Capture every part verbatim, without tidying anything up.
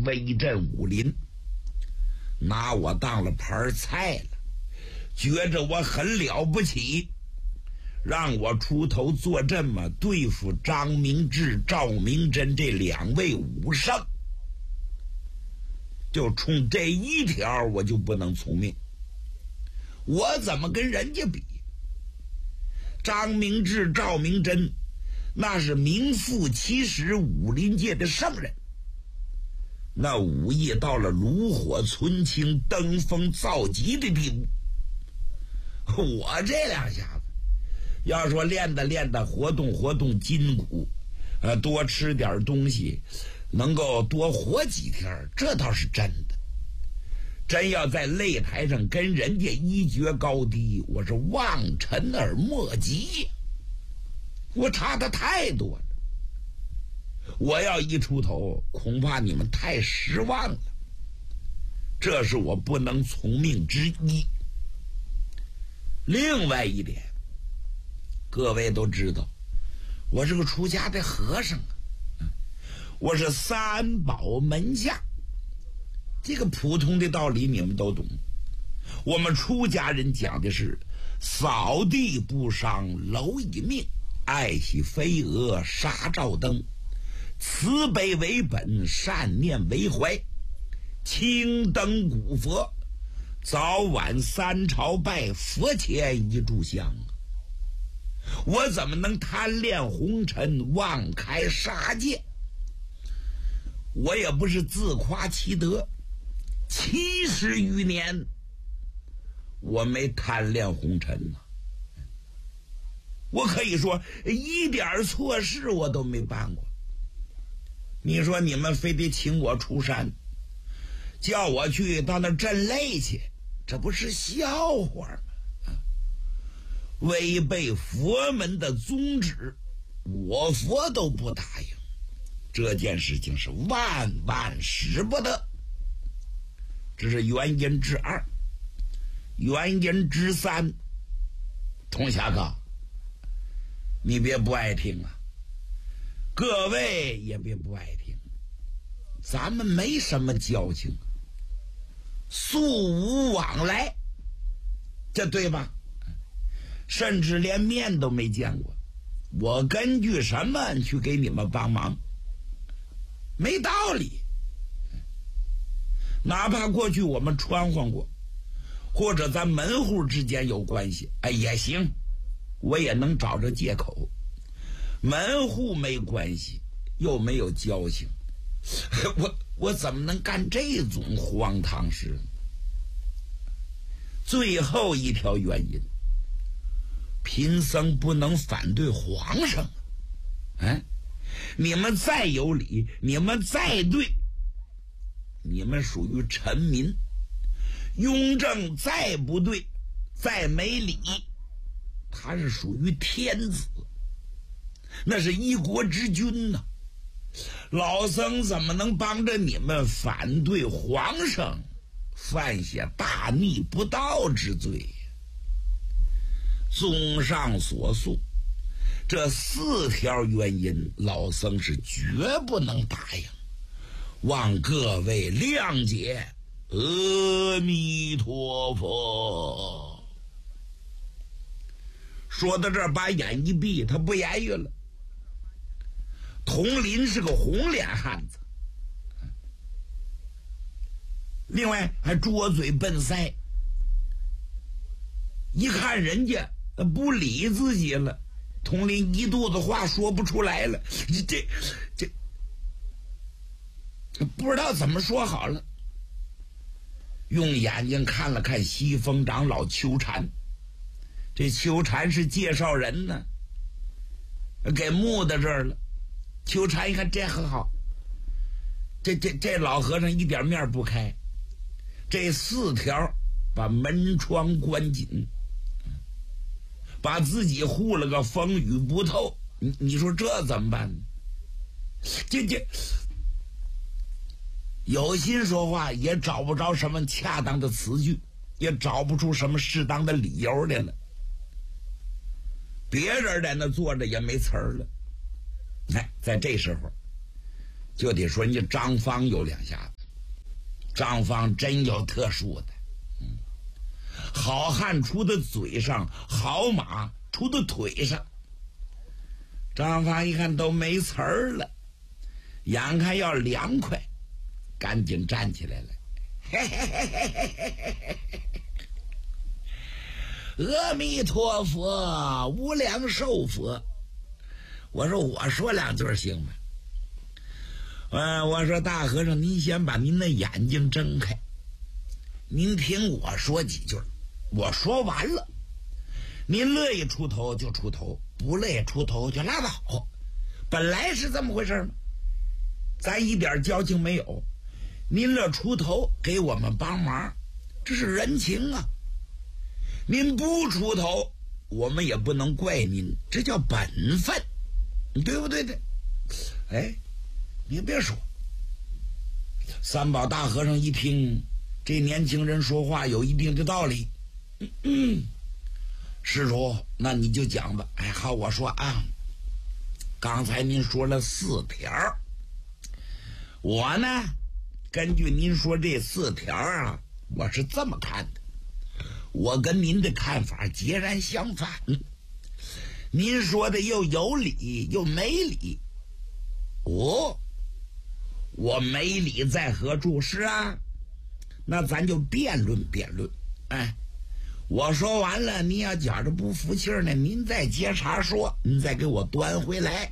威震武林，拿我当了盘菜了，觉着我很了不起，让我出头坐镇嘛，对付张明志、赵明珍这两位武圣。就冲这一条，我就不能从命。我怎么跟人家比？张明志、赵明珍那是名副其实武林界的圣人，那武艺到了炉火纯青、登峰造极的地步。我这两下子要说练的练的活动活动筋骨，呃，多吃点东西，能够多活几天，这倒是真的。真要在擂台上跟人家一决高低，我是望尘而莫及，我差的太多了。我要一出头，恐怕你们太失望了，这是我不能从命之一。另外一点，各位都知道，我是个出家的和尚啊，我是三宝门下，这个普通的道理你们都懂。我们出家人讲的是扫地不伤蝼蚁命，爱惜飞蛾杀照灯，慈悲为本，善念为怀，青灯古佛，早晚三朝拜，佛前一炷香。我怎么能贪恋红尘，妄开杀戒？我也不是自夸其德，七十余年我没贪恋红尘呢。我可以说一点错事我都没办过。你说你们非得请我出山，叫我去到那镇擂去，这不是笑话吗？违背佛门的宗旨，我佛都不答应，这件事情是万万使不得。这是原因之二。原因之三，童侠哥，你别不爱听啊，各位也别不爱听，咱们没什么交情，素无往来，这对吧？甚至连面都没见过，我根据什么去给你们帮忙？没道理。哪怕过去我们穿换过，或者咱门户之间有关系，哎也行，我也能找着借口。门户没关系，又没有交情，我我怎么能干这种荒唐事呢？最后一条原因，贫僧不能反对皇上。哎，你们再有理，你们再对，你们属于臣民。雍正再不对，再没理，他是属于天子，那是一国之君呐、啊。老僧怎么能帮着你们反对皇上，犯下大逆不道之罪？综上所述，这四条原因，老僧是绝不能答应，望各位谅解。阿弥陀佛。说到这儿，把眼一闭，他不言语了。佟林是个红脸汉子，另外还拙嘴笨腮，一看人家不理自己了，佟林一肚子话说不出来了，这这这不知道怎么说好了。用眼睛看了看西风长老秋禅，这秋禅是介绍人呢，给木到这儿了。秋禅一看这很好，这这这老和尚一点面不开，这四条把门窗关紧，把自己护了个风雨不透，你你说这怎么办呢？这这有心说话也找不着什么恰当的词句，也找不出什么适当的理由来了。别人在那坐着也没词儿了。哎，在这时候就得说人家张芳有两下子。 张方真有特殊的，嗯，好汉出的嘴上，好马出的腿上。张方一看都没词儿了，眼看要凉快，赶紧站起来了。嘿嘿嘿嘿嘿嘿嘿，阿弥陀佛，无量寿佛。我说我说两句行吗？呃，我说大和尚，您先把您的眼睛睁开，您听我说几句，我说完了，您乐意出头就出头，不乐意出头就拉倒，本来是这么回事嘛，咱一点交情没有，您乐出头给我们帮忙，这是人情啊。您不出头，我们也不能怪您，这叫本分，对不对的？哎，你别说，三宝大和尚一听这年轻人说话有一定的道理，嗯嗯，施主，那你就讲吧。哎，好，我说啊，刚才您说了四条，我呢根据您说这四条啊，我是这么看的，我跟您的看法截然相反。您说的又有理又没理。哦，我没理在何处？是啊，那咱就辩论辩论。哎，我说完了，您要觉着不服气呢，您再接茬说，您再给我端回来。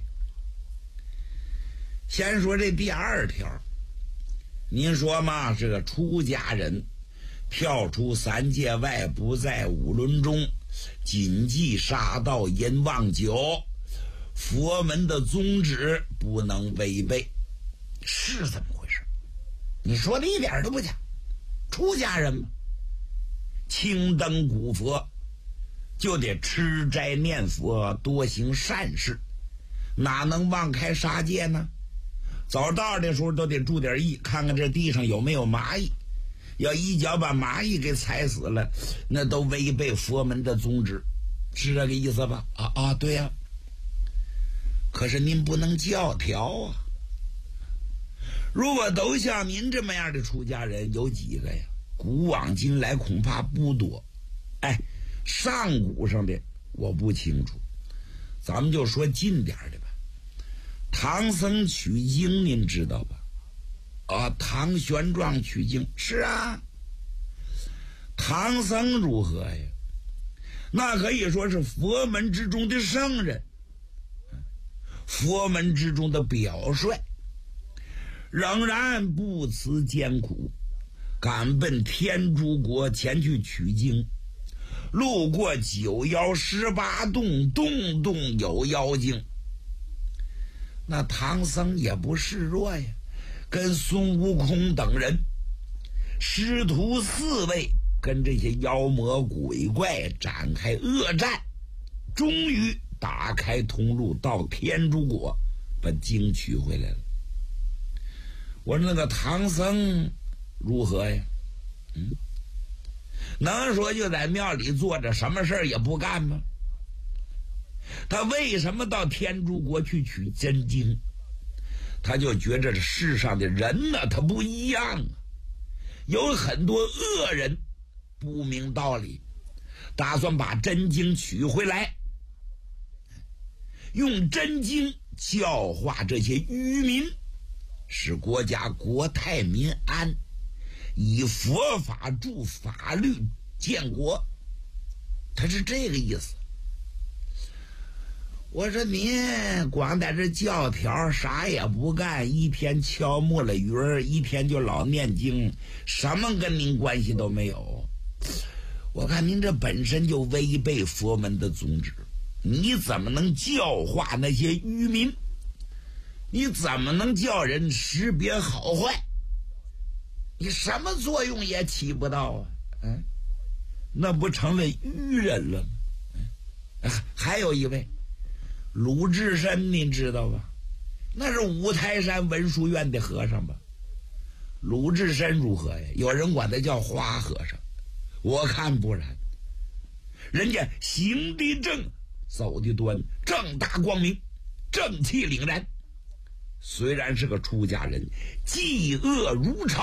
先说这第二条，您说嘛，这个出家人跳出三界外，不在五伦中，谨记杀盗淫妄酒，佛门的宗旨不能违背，是怎么回事？你说的一点都不假。出家人嘛，青灯古佛，就得吃斋念佛，多行善事，哪能妄开杀戒呢？走道的时候都得注点意，看看这地上有没有蚂蚁，要一脚把蚂蚁给踩死了，那都违背佛门的宗旨，是这个意思吧？啊啊，对呀、啊。可是您不能教条啊！如果都像您这么样的出家人，有几个呀？古往今来恐怕不多。哎，上古上的我不清楚，咱们就说近点的吧。唐僧取经您知道吧？啊，唐玄奘取经，是啊。唐僧如何呀？那可以说是佛门之中的圣人，佛门之中的表率，仍然不辞艰苦，赶奔天竺国前去取经。路过九妖十八洞，洞洞有妖精。那唐僧也不示弱呀，跟孙悟空等人师徒四位跟这些妖魔鬼怪展开恶战，终于打开通路到天竺国，把经取回来了。我说那个唐僧如何呀？嗯，能说就在庙里坐着，什么事儿也不干吗？他为什么到天竺国去取真经？他就觉着这世上的人呢，他不一样啊，有很多恶人不明道理，打算把真经取回来，用真经教化这些愚民，使国家国泰民安，以佛法助法律建国，他是这个意思。我说您光在这教条啥也不干，一天敲木了鱼儿，一天就老念经，什么跟您关系都没有。我看您这本身就违背佛门的宗旨，你怎么能教化那些愚民？你怎么能叫人识别好坏？你什么作用也起不到啊！嗯，那不成了愚人了吗？嗯，还有一位鲁智深，您知道吧？那是五台山文殊院的和尚吧？鲁智深如何呀？有人管他叫花和尚，我看不然。人家行的正，走的端，正大光明，正气凛然。虽然是个出家人，嫉恶如仇。